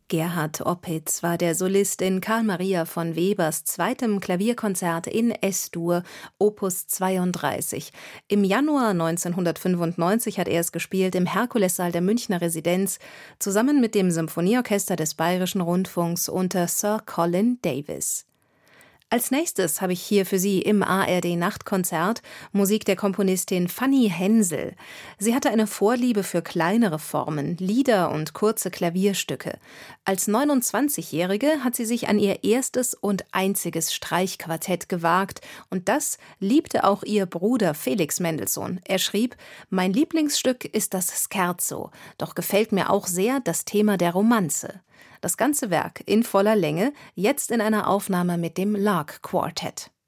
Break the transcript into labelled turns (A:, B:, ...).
A: Gerhard Opitz war der Solist in Carl Maria von Webers zweitem Klavierkonzert in S-Dur, Opus 32. Im Januar 1995 hat er es gespielt im Herkulessaal der Münchner Residenz, zusammen mit dem Symphonieorchester des Bayerischen Rundfunks unter Sir Colin Davis. Als nächstes habe ich hier für Sie im ARD-Nachtkonzert Musik der Komponistin Fanny Hensel. Sie hatte eine Vorliebe für kleinere Formen, Lieder und kurze Klavierstücke. Als 29-Jährige hat sie sich an ihr erstes und einziges Streichquartett gewagt. Und das liebte auch ihr Bruder Felix Mendelssohn. Er schrieb: »Mein Lieblingsstück ist das Scherzo, doch gefällt mir auch sehr das Thema der Romanze.« Das ganze Werk in voller Länge, jetzt in einer Aufnahme mit dem Lark Quartet.